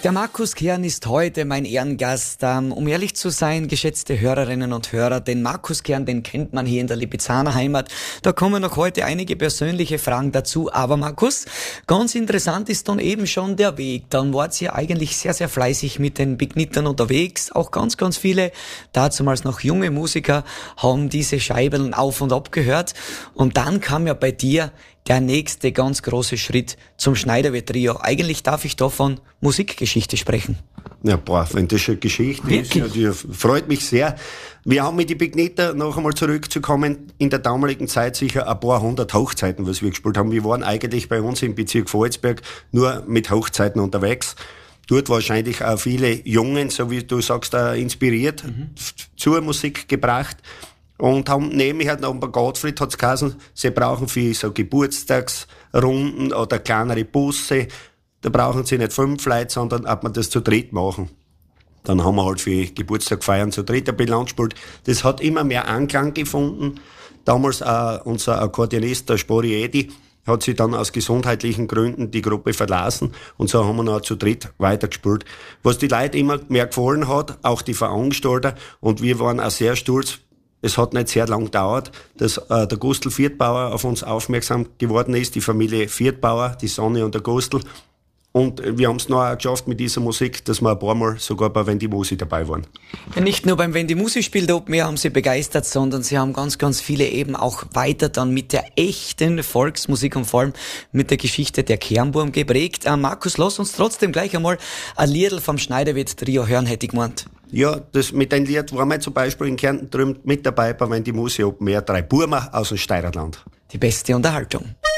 Der Markus Kern ist heute mein Ehrengast. Um ehrlich zu sein, geschätzte Hörerinnen und Hörer, den Markus Kern, den kennt man hier in der Lipizzaner Heimat. Da kommen noch heute einige persönliche Fragen dazu. Aber Markus, ganz interessant ist dann eben schon der Weg. Dann wart ihr eigentlich sehr, sehr fleißig mit den Bignittern unterwegs. Auch ganz, ganz viele, dazumals noch junge Musiker, haben diese Scheibeln auf und ab gehört. Und dann kam ja bei dir der nächste ganz große Schritt zum Schneiderwirt-Trio. Eigentlich darf ich da von Musikgeschichte sprechen. Ja, boah, wenn das schon Geschichte ist, ja, freut mich sehr. Wir haben mit die Bignitter, noch einmal zurückzukommen, in der damaligen Zeit sicher ein paar hundert Hochzeiten, was wir gespielt haben. Wir waren eigentlich bei uns im Bezirk Volzberg nur mit Hochzeiten unterwegs. Dort wahrscheinlich auch viele Jungen, so wie du sagst, inspiriert, zur Musik gebracht. Und haben nämlich halt noch bei Gottfried hat's geheißen, sie brauchen für so Geburtstagsrunden oder kleinere Busse, da brauchen sie nicht 5 Leute, sondern ob man das zu dritt machen. Dann haben wir halt für Geburtstag feiern zu dritt ein Bilanz gespielt. Das hat immer mehr Anklang gefunden. Damals unser Akkordeonist, der Spori Edi, hat sich dann aus gesundheitlichen Gründen die Gruppe verlassen und so haben wir noch zu dritt weitergespielt. Was die Leute immer mehr gefallen hat, auch die Veranstalter, und wir waren auch sehr stolz. Es hat nicht sehr lang gedauert, dass der Gustl Viertbauer auf uns aufmerksam geworden ist, die Familie Viertbauer, die Sonne und der Gustl. Und wir haben es noch auch geschafft mit dieser Musik, dass wir ein paar Mal sogar bei Wenn die Musi dabei waren. Ja, nicht nur beim Wenn die Musi spielt Open Air haben sie begeistert, sondern sie haben ganz, ganz viele eben auch weiter dann mit der echten Volksmusik und vor allem mit der Geschichte der Kernburm geprägt. Markus, lass uns trotzdem gleich einmal ein Liedl vom Schneiderwirt-Trio hören, hätte ich gemeint. Ja, das mit dem Lied waren wir zum Beispiel in Kärnten drüben mit dabei bei Wenn die Musi Open Air 3 Burmer aus dem Steirerland. Die beste Unterhaltung.